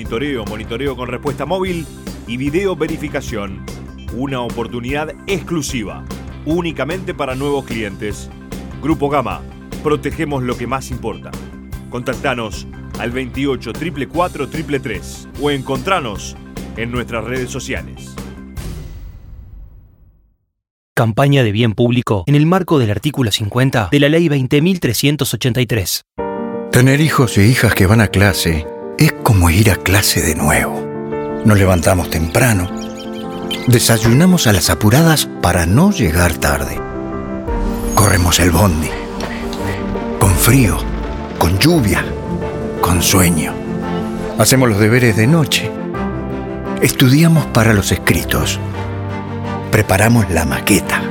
monitoreo con respuesta móvil y video verificación. Una oportunidad exclusiva, únicamente para nuevos clientes. Grupo Gama, protegemos lo que más importa. Contactanos al 28 444 333 o encontranos en nuestras redes sociales. Campaña de bien público en el marco del artículo 50 de la Ley 20.383. Tener hijos e hijas que van a clase es como ir a clase de nuevo. Nos levantamos temprano, desayunamos a las apuradas para no llegar tarde. Corremos el bondi, con frío, con lluvia, con sueño. Hacemos los deberes de noche. Estudiamos para los escritos. Preparamos la maqueta.